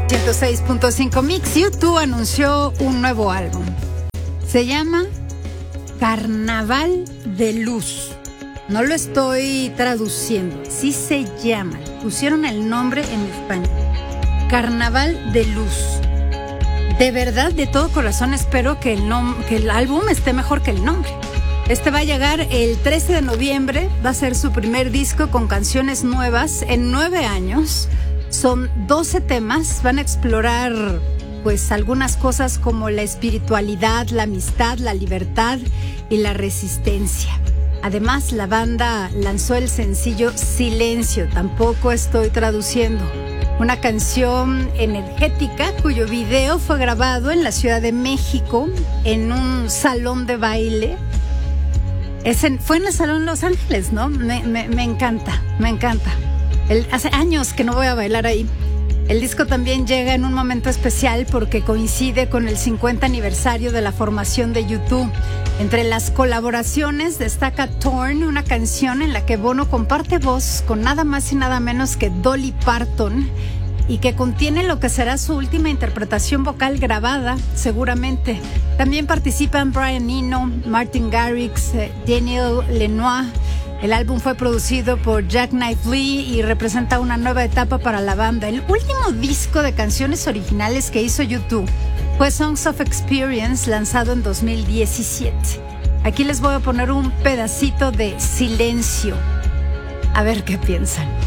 106.5 Mix. YouTube anunció un nuevo álbum. Se llama Carnaval de Luz. No lo estoy traduciendo, sí se llama. Pusieron el nombre en español. Carnaval de Luz. De verdad, de todo corazón espero que el álbum esté mejor que el nombre. Este va a llegar el 13 de noviembre. Va a ser su primer disco con canciones nuevas en 9 años. Son 12 temas. Van a explorar pues algunas cosas como la espiritualidad, la amistad, la libertad y la resistencia. Además, la banda lanzó el sencillo Silencio. Tampoco estoy traduciendo. Una canción energética cuyo video fue grabado en la Ciudad de México en un salón de baile. Fue en el Salón Los Ángeles, ¿no? Me encanta, me encanta. Hace años que no voy a bailar ahí. El disco también llega en un momento especial porque coincide con el 50 aniversario de la formación de YouTube. Entre las colaboraciones destaca Torn, una canción en la que Bono comparte voz con nada más y nada menos que Dolly Parton y que contiene lo que será su última interpretación vocal grabada, seguramente. También participan Brian Eno, Martin Garrix, Daniel Lanois. El álbum fue producido por Jack Knife Lee y representa una nueva etapa para la banda. El último disco de canciones originales que hizo YouTube fue Songs of Experience, lanzado en 2017. Aquí les voy a poner un pedacito de Silencio. A ver qué piensan.